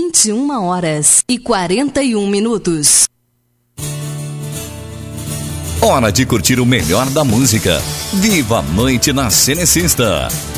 21h41. Hora de curtir o melhor da música. Viva a noite na Cenecista.